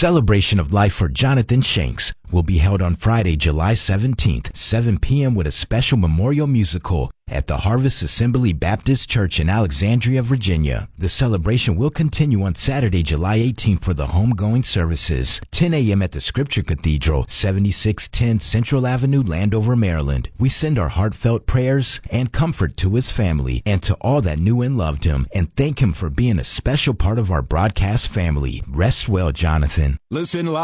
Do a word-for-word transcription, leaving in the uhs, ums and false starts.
Celebration of Life for Jonathan Shanks will be held on Friday, July seventeenth, seven p.m. with a special memorial musical at the Harvest Assembly Baptist Church in Alexandria, Virginia. The celebration will continue on Saturday, July eighteenth for the homegoing services, ten a.m. at the Scripture Cathedral, seventy-six ten Central Avenue, Landover, Maryland. We send our heartfelt prayers and comfort to his family and to all that knew and loved him, and thank him for being a special part of our broadcast family. Rest well, Jonathan. Listen live.